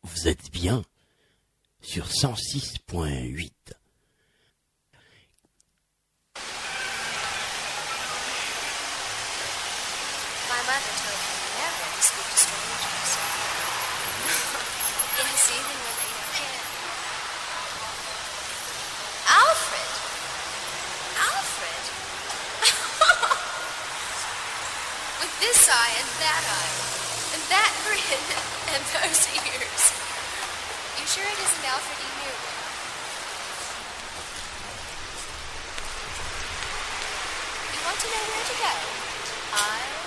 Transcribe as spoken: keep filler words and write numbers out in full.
Vous êtes bien sur cent six point huit. My mother told me never to speak to strangers. Yes, even when they know him. Alfred! Alfred! With this eye and that eye, and that grin, and those ears. You sure it isn't Alfred E. Near? You want to know where to go? I'll